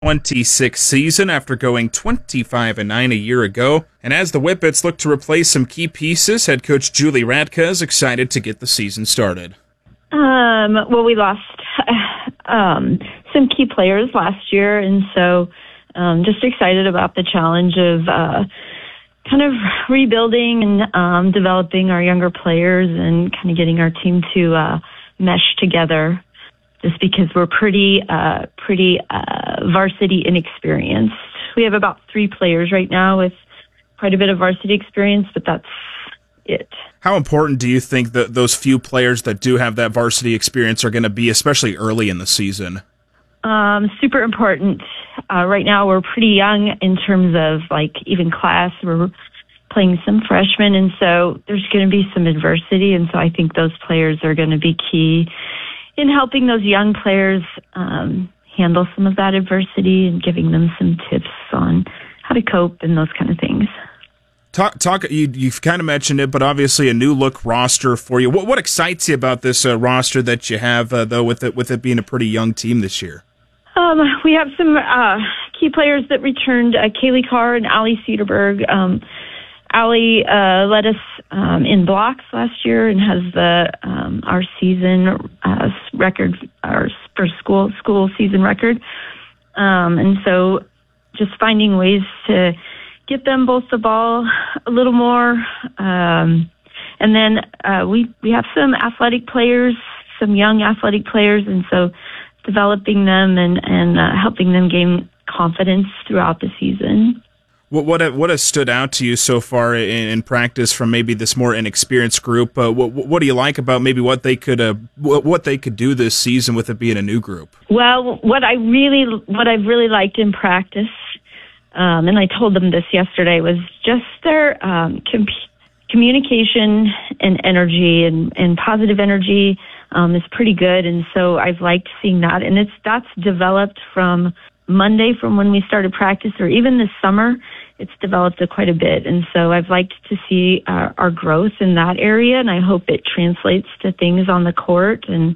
26 season after going 25-9 a year ago. And as the Whippets look to replace some key pieces, head coach Julie Radka is excited to get the season started. Well, we lost some key players last year, and so just excited about the challenge of kind of rebuilding and developing our younger players and kind of getting our team to mesh together, just because we're pretty varsity inexperienced. We have about 3 players right now with quite a bit of varsity experience, but that's it. How important do you think that those few players that do have that varsity experience are going to be, especially early in the season? Super important. Right now we're pretty young in terms of like even class. We're playing some freshmen, and so there's going to be some adversity, and so I think those players are going to be key in helping those young players handle some of that adversity and giving them some tips on how to cope and those kind of things. You've kind of mentioned it, but obviously a new look roster for you. What excites you about this roster that you have, though, with it being a pretty young team this year? We have some key players that returned, Kaylee Carr and Allie Cedarberg. Allie led us in blocks last year and has our season record, our first school season record. And so just finding ways to get them both the ball a little more. And then we have some athletic players, some young athletic players, and so developing them and helping them gain confidence throughout the season. What has stood out to you so far in practice from maybe this more inexperienced group? What do you like about maybe what they could do this season with it being a new group? Well, what I've really liked in practice, and I told them this yesterday, was just their communication and energy and positive energy is pretty good, and so I've liked seeing that, and that's developed from Monday, from when we started practice, or even this summer. It's developed quite a bit, and so I've liked to see our growth in that area, and I hope it translates to things on the court, and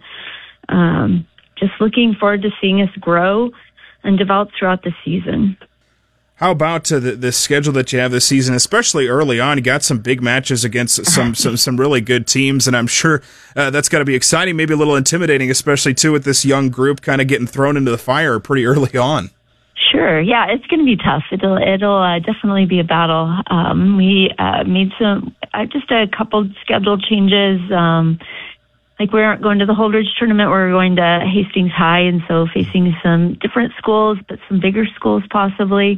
just looking forward to seeing us grow and develop throughout the season. How about the schedule that you have this season, especially early on? You got some big matches against some really good teams, and I'm sure that's got to be exciting, maybe a little intimidating, especially too with this young group kind of getting thrown into the fire pretty early on. Sure, yeah, it's going to be tough. It'll definitely be a battle. We made just a couple schedule changes. Like we aren't going to the Holdridge tournament, we're going to Hastings High, and so facing some different schools, but some bigger schools possibly.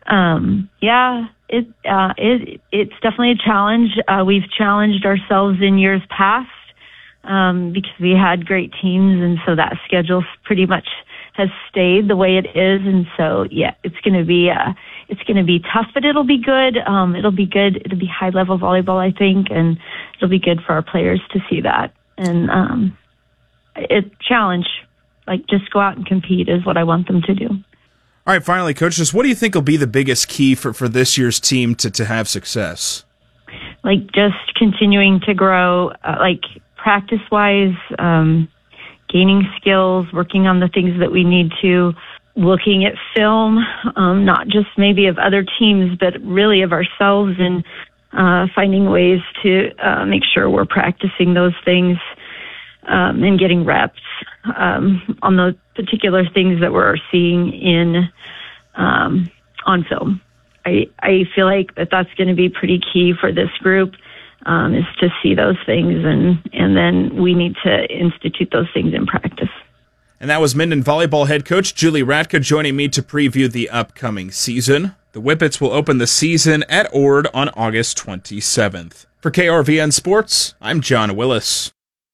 It's definitely a challenge. We've challenged ourselves in years past because we had great teams, and so that schedule pretty much has stayed the way it is. And so, yeah, it's going to be tough, but it'll be good. It'll be good. It'll be high level volleyball, I think, and it'll be good for our players to see that. And challenge, like just go out and compete is what I want them to do. All right, finally, Coach, just what do you think will be the biggest key for this year's team to have success? Like just continuing to grow, like practice-wise, gaining skills, working on the things that we need to, looking at film, not just maybe of other teams, but really of ourselves, and finding ways to make sure we're practicing those things and getting reps on the particular things that we're seeing in on film. I feel like that's going to be pretty key for this group, is to see those things, and then we need to institute those things in practice. And that was Minden volleyball head coach Julie Radka joining me to preview the upcoming season. The Whippets will open the season at Ord on August 27th. For KRVN Sports, I'm John Willis.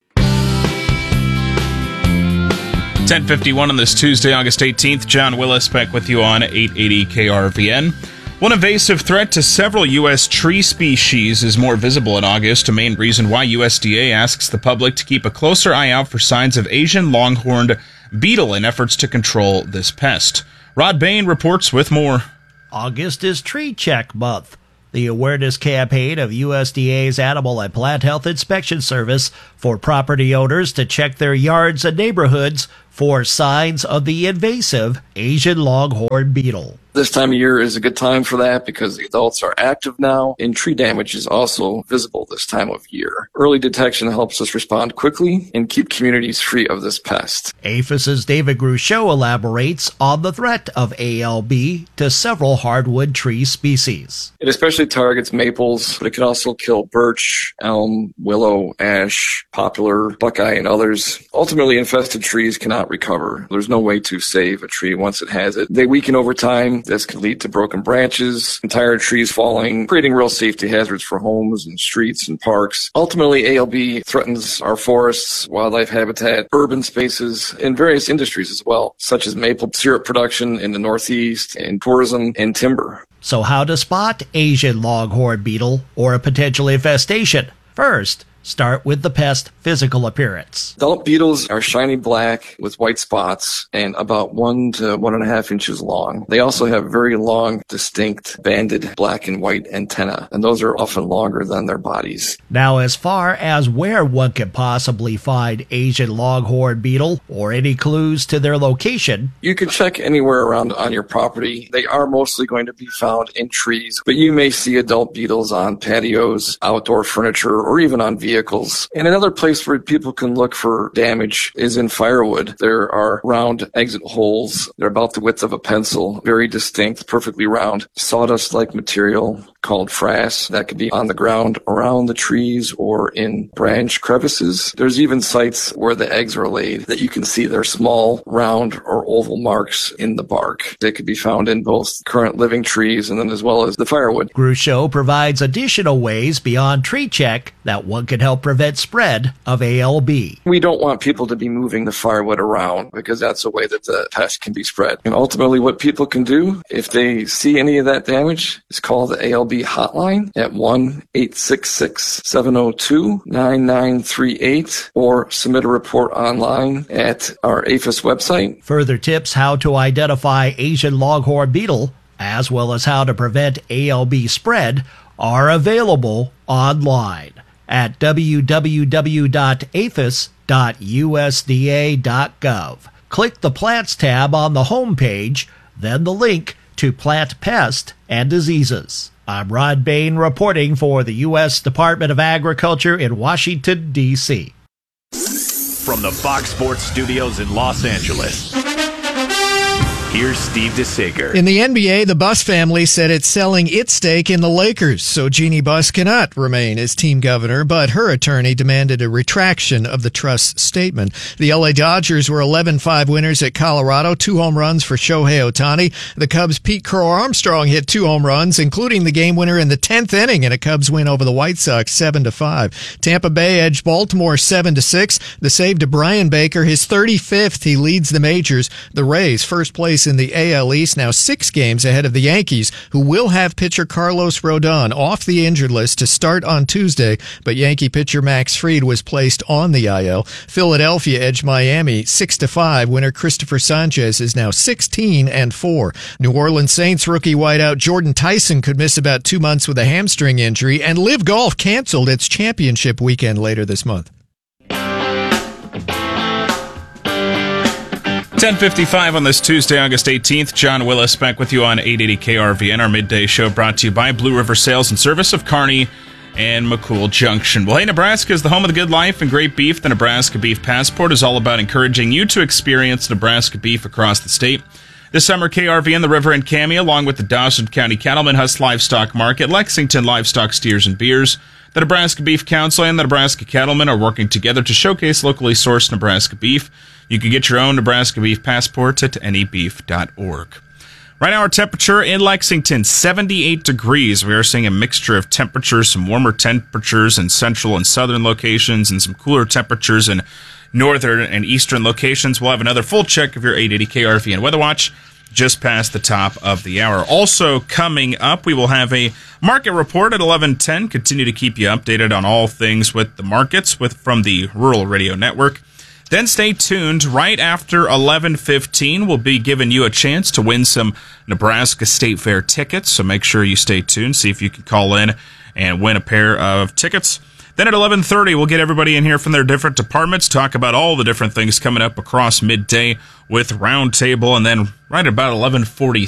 10:51 on this Tuesday, August 18th. John Willis back with you on 880 KRVN. One invasive threat to several U.S. tree species is more visible in August, a main reason why USDA asks the public to keep a closer eye out for signs of Asian longhorned beetle in efforts to control this pest. Rod Bain reports with more. August is Tree Check Month, the awareness campaign of USDA's Animal and Plant Health Inspection Service for property owners to check their yards and neighborhoods for signs of the invasive Asian longhorn beetle. This time of year is a good time for that because the adults are active now, and tree damage is also visible this time of year. Early detection helps us respond quickly and keep communities free of this pest. APHIS's David Gruchot elaborates on the threat of ALB to several hardwood tree species. It especially targets maples, but it can also kill birch, elm, willow, ash, poplar, buckeye, and others. Ultimately, infested trees cannot recover. There's no way to save a tree once it has it. They weaken over time. This can lead to broken branches, entire trees falling, creating real safety hazards for homes and streets and parks. Ultimately, ALB threatens our forests, wildlife habitat, urban spaces, and various industries as well, such as maple syrup production in the Northeast, and tourism and timber. So how to spot Asian longhorn beetle or a potential infestation? First, start with the pest physical appearance. Adult beetles are shiny black with white spots and about 1 to 1.5 inches long. They also have very long, distinct, banded black and white antennae, and those are often longer than their bodies. Now, as far as where one could possibly find Asian longhorn beetle or any clues to their location, you can check anywhere around on your property. They are mostly going to be found in trees, but you may see adult beetles on patios, outdoor furniture, or even on vehicles. And another place where people can look for damage is in firewood. There are round exit holes. They're about the width of a pencil, very distinct, perfectly round, sawdust-like material called frass that could be on the ground around the trees or in branch crevices. There's even sites where the eggs are laid that you can see their small, round, or oval marks in the bark. They could be found in both current living trees and then as well as the firewood. Gruchot provides additional ways beyond tree check that one can help prevent spread of ALB. We don't want people to be moving the firewood around because that's a way that the pest can be spread. And ultimately what people can do if they see any of that damage is call the ALB hotline at 1-866-702-9938 or submit a report online at our APHIS website. Further tips how to identify Asian longhorn beetle as well as how to prevent ALB spread are available online at www.aphis.usda.gov. Click the Plants tab on the home page, then the link to Plant Pest and Diseases. I'm Rod Bain reporting for the U.S. Department of Agriculture in Washington, D.C. From the Fox Sports Studios in Los Angeles, here's Steve DeSager. In the NBA, the Buss family said it's selling its stake in the Lakers, so Jeannie Buss cannot remain as team governor, but her attorney demanded a retraction of the trust's statement. The LA Dodgers were 11-5 winners at Colorado, 2 home runs for Shohei Ohtani. The Cubs' Pete Crow Armstrong hit 2 home runs, including the game winner in the 10th inning in a Cubs win over the White Sox 7-5. Tampa Bay edged Baltimore 7-6. The save to Brian Baker, his 35th. He leads the majors. The Rays, first place in the AL East, now 6 games ahead of the Yankees, who will have pitcher Carlos Rodon off the injured list to start on Tuesday, but Yankee pitcher Max Fried was placed on the IL. Philadelphia edged Miami 6-5. Winner Christopher Sanchez is now 16-4. New Orleans Saints rookie wideout Jordan Tyson could miss about 2 months with a hamstring injury, and Live Golf canceled its championship weekend later this month. 10:55 on this Tuesday, August 18th. John Willis back with you on 880 KRVN, our midday show brought to you by Blue River Sales and Service of Kearney and McCool Junction. Well, hey, Nebraska is the home of the good life and great beef. The Nebraska Beef Passport is all about encouraging you to experience Nebraska beef across the state. This summer, KRVN, the River and Cami, along with the Dawson County Cattleman Husk Livestock Market, Lexington Livestock Steers and Beers, the Nebraska Beef Council, and the Nebraska Cattlemen are working together to showcase locally sourced Nebraska beef. You can get your own Nebraska Beef Passports at anybeef.org. Right now, our temperature in Lexington, 78 degrees. We are seeing a mixture of temperatures, some warmer temperatures in central and southern locations, and some cooler temperatures in northern and eastern locations. We'll have another full check of your 880 KRVN Weather Watch just past the top of the hour. Also coming up, we will have a market report at 11:10. Continue to keep you updated on all things with the markets from the Rural Radio Network. Then stay tuned. Right after 11:15, we'll be giving you a chance to win some Nebraska State Fair tickets. So make sure you stay tuned. See if you can call in and win a pair of tickets. Then at 11:30, we'll get everybody in here from their different departments, talk about all the different things coming up across midday with Roundtable, and then right about 11:40.